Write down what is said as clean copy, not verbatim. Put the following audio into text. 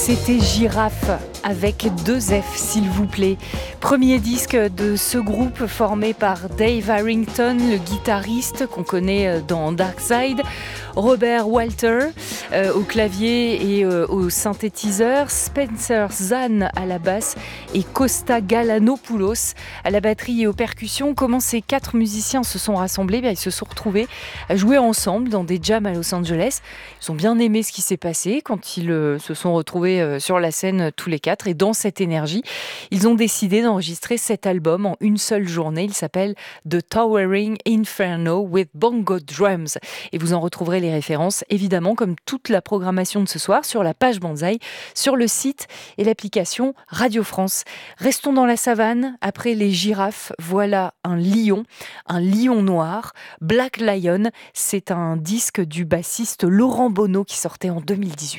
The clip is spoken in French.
C'était Girafe avec 2F s'il vous plaît. Premier disque de ce groupe formé par Dave Harrington, le guitariste qu'on connaît dans Darkside, Robert Walter au clavier et au synthétiseur, Spencer Zahn à la basse et Costa Galanopoulos à la batterie et aux percussions. Comment ces 4 musiciens se sont rassemblés? Ils se sont retrouvés à jouer ensemble dans des jams à Los Angeles. Ils ont bien aimé ce qui s'est passé quand ils se sont retrouvés sur la scène tous les 4 et dans cette énergie, ils ont décidé d'enregistrer cet album en une seule journée. Il s'appelle The Towering Inferno with Bongo Drums et vous en retrouverez les références évidemment comme toute la programmation de ce soir sur la page Banzai, sur le site et l'application Radio France. Restons dans la savane. Après les girafes, voilà un lion noir, Black Lion. C'est un disque du bassiste Laurent Bono qui sortait en 2018.